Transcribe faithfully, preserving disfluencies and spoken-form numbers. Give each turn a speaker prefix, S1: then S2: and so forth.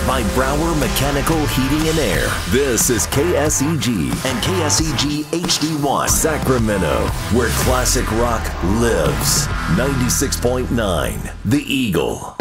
S1: by Brower Mechanical Heating and Air. This is K S E G and K S E G H D one, Sacramento, where classic rock lives. ninety-six point nine, The Eagle.